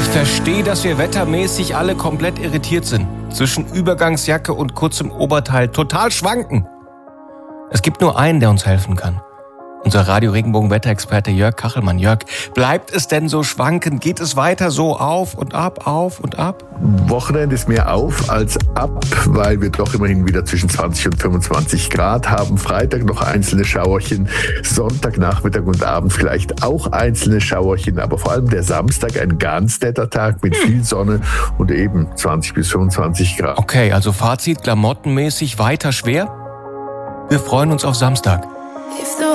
Ich verstehe, dass wir wettermäßig alle komplett irritiert sind. Zwischen Übergangsjacke und kurzem Oberteil total schwanken. Es gibt nur einen, der uns helfen kann. Unser Radio-Regenbogen-Wetterexperte Jörg Kachelmann. Jörg, bleibt es denn so schwankend? Geht es weiter so auf und ab, auf und ab? Wochenende ist mehr auf als ab, weil wir doch immerhin wieder zwischen 20 und 25 Grad haben. Freitag noch einzelne Schauerchen, Sonntagnachmittag und Abend vielleicht auch einzelne Schauerchen, aber vor allem der Samstag ein ganz netter Tag mit viel Sonne und eben 20 bis 25 Grad. Okay, also Fazit, klamottenmäßig weiter schwer. Wir freuen uns auf Samstag.